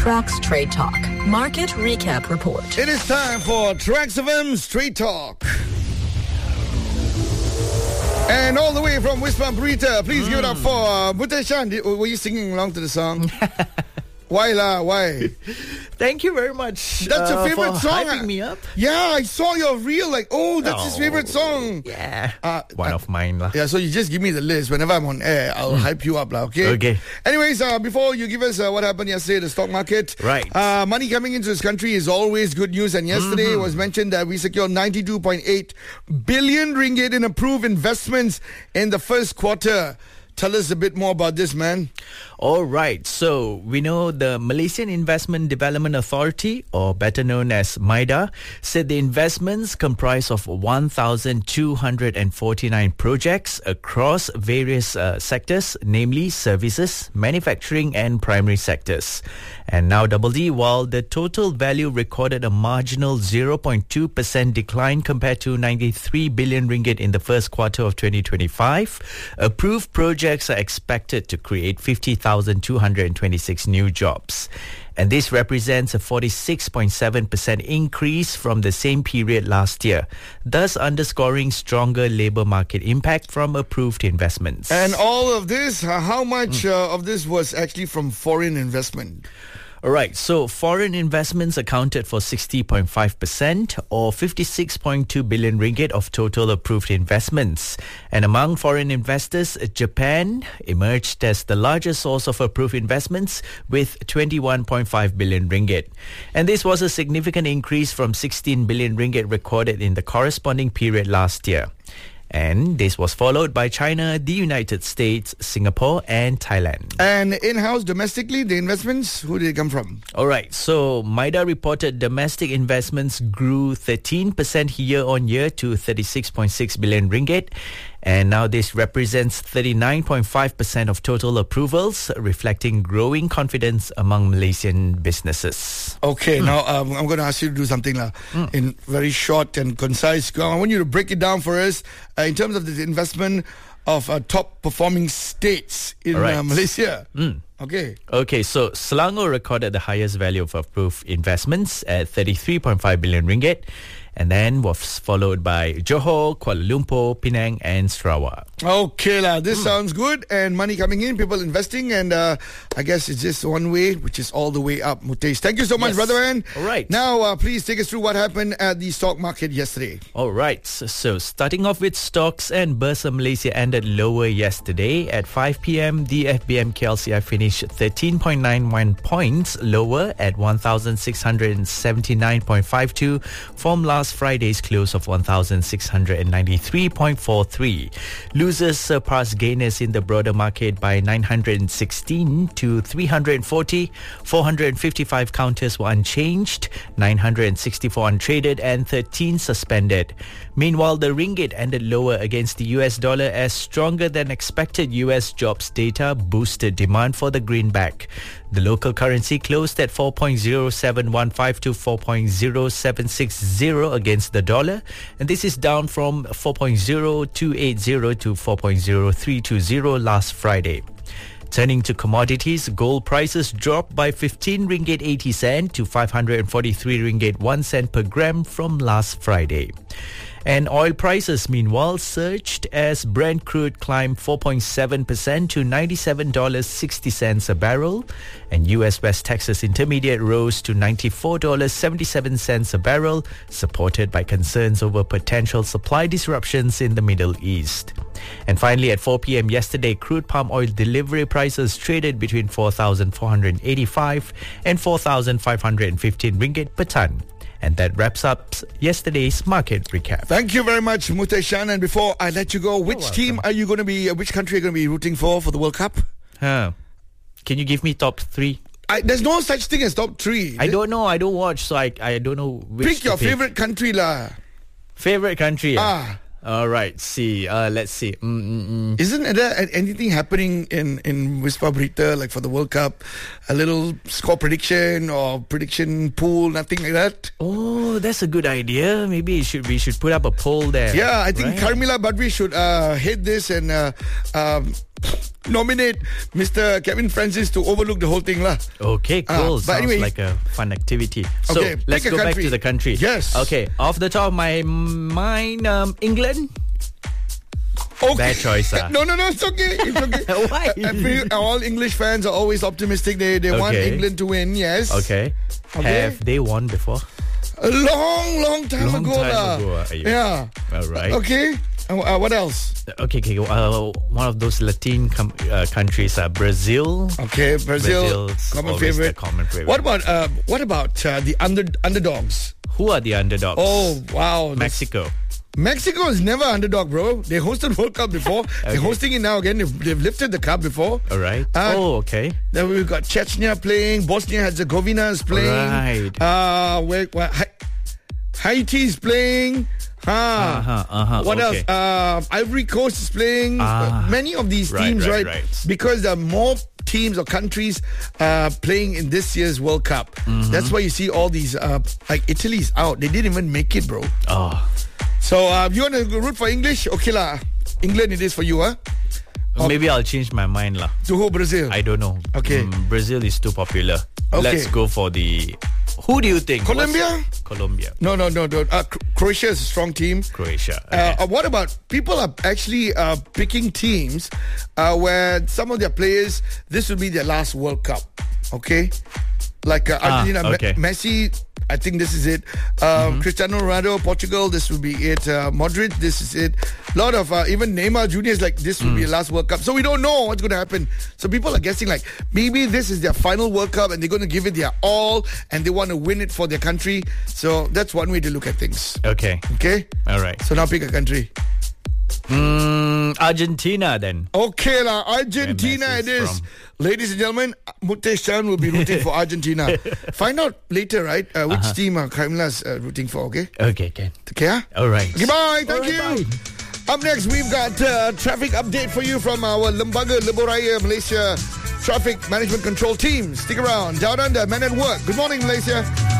Trax Trade Talk Market Recap Report. It is time for Trax FM Straight Talk. And all the way from Wisma Burita, please give it up for Muteshan. Were you singing along to the song? Why lah? Why? Thank you very much. That's your favorite for song. Hyping me up. Yeah, I saw your reel. Like, that's his favorite song. Yeah, one of mine lah. Yeah, so you just give me the list. Whenever I'm on air, I'll hype you up lah. Okay. Okay. Anyways, before you give us what happened yesterday, the stock market. Right. Money coming into this country is always good news. And yesterday it was mentioned that we secured 92.8 billion ringgit in approved investments in the first quarter. Tell us a bit more about this, man. All right. So we know the Malaysian Investment Development Authority, or better known as MIDA, said the investments comprise of 1,249 projects across various sectors, namely services, manufacturing and primary sectors. And now Double D, while the total value recorded a marginal 0.2% decline compared to 93 billion ringgit in the first quarter of 2025, approved projects are expected to create 50,226 new jobs. And this represents a 46.7% increase from the same period last year, thus underscoring stronger labour market impact from approved investments. And all of this, how much of this was actually from foreign investment? All right, so foreign investments accounted for 60.5% or 56.2 billion ringgit of total approved investments. And among foreign investors, Japan emerged as the largest source of approved investments with 21.5 billion ringgit. And this was a significant increase from 16 billion ringgit recorded in the corresponding period last year. And this was followed by China, the United States, Singapore and Thailand. And in-house, domestically, the investments, who did they come from? All right, so MIDA reported domestic investments grew 13% year-on-year to 36.6 billion ringgit. And now this represents 39.5% of total approvals, reflecting growing confidence among Malaysian businesses. Okay, now I'm going to ask you to do something in very short and concise. I want you to break it down for us in terms of the investment of top performing states in Malaysia. Okay. Okay, so Selangor recorded the highest value of approved investments at 33.5 billion ringgit. And then was followed by Johor, Kuala Lumpur, Penang and Sarawak. Okay, this sounds good. And money coming in, people investing. And I guess it's just one way, which is all the way up. Mutesh, thank you so much, brother man. All right. Now, please take us through what happened at the stock market yesterday. All right. So starting off with stocks, and Bursa Malaysia ended lower yesterday. At 5 p.m, the FBM KLCI finished 13.91 points lower at 1,679.52 from last Friday's close of 1,693.43. Losers surpassed gainers in the broader market by 916 to 340. 455 counters were unchanged, 964 untraded and 13 suspended. Meanwhile, the ringgit ended lower against the US dollar as stronger than expected US jobs data boosted demand for the greenback. The local currency closed at 4.0715 to 4.0760 against the dollar, and this is down from 4.0280 to 4.0320 last Friday. Turning to commodities, gold prices dropped by 15 ringgit 80 cent to 543 ringgit 1 cent per gram from last Friday. And oil prices, meanwhile, surged as Brent crude climbed 4.7% to $97.60 a barrel, and US West Texas Intermediate rose to $94.77 a barrel, supported by concerns over potential supply disruptions in the Middle East. And finally, at 4 p.m. yesterday, crude palm oil delivery prices traded between 4,485 and 4,515 ringgit per ton. And that wraps up yesterday's market recap. Thank you very much, Muteshan. And before I let you go, which team are you going to be, which country are you going to be rooting for the World Cup? Can you give me top three? There's no such thing as top three. I don't know. I don't watch, so I don't know which. Pick your favorite country lah. Favorite country? All right. Let's see. Isn't there anything happening in Wisma Burita, like for the World Cup? A little score prediction or prediction pool, nothing like that? Oh, that's a good idea. Maybe we should put up a poll there. Yeah, I think Carmila Badri should head this and nominate Mr. Kevin Francis to overlook the whole thing lah. Okay, cool. But Sounds anyway, like a fun activity. So okay, let's go back to the country. Yes. Okay, off the top of my mind, England. Okay. Bad choice. No, it's okay. It's okay. Why? All English fans are always optimistic. They want England to win. Yes. Okay. Have they won before? A long time ago. Yeah. All right. Okay. What else? Okay. One of those Latin countries, Brazil. Okay, Brazil. Common favorite. What about the underdogs? Who are the underdogs? Oh wow, Mexico. Mexico is never underdog, bro. They hosted World Cup before. Okay. They're hosting it now again. They've lifted the cup before. All right. Okay. Then we've got Chechnya playing. Bosnia-Herzegovina is playing. Right. Haiti is playing. What else? Ivory Coast is playing. Many of these teams, right? Because there are more teams or countries playing in this year's World Cup. Mm-hmm. That's why you see all these, like Italy's out. They didn't even make it, bro. Oh. So, you want to root for English? Okay lah. England it is for you, huh? Maybe I'll change my mind lah. To who, Brazil? I don't know. Okay. Brazil is too popular. Okay. Let's go for the... Who do you think? Colombia? Colombia. No. Croatia is a strong team. Croatia. Okay. What about... People are actually picking teams where some of their players, this will be their last World Cup. Okay? Like Argentina, Messi... I think this is it. Cristiano Ronaldo, Portugal, this will be it. Modric, this is it. A lot of, even Neymar Jr. is like, this will be the last World Cup. So we don't know what's going to happen. So people are guessing like, maybe this is their final World Cup and they're going to give it their all and they want to win it for their country. So that's one way to look at things. Okay. All right. So now pick a country. Argentina then. Okay lah, Argentina it is. Ladies and gentlemen, Mutesh Chan will be rooting for Argentina. Find out later, right, which team Kaimla's rooting for, okay? Okay, Ken. Okay? All right. Goodbye, thank you. Bye. Up next, we've got traffic update for you from our Lembaga Leboraya Malaysia Traffic Management Control team. Stick around. Down Under, Men at Work. Good morning, Malaysia.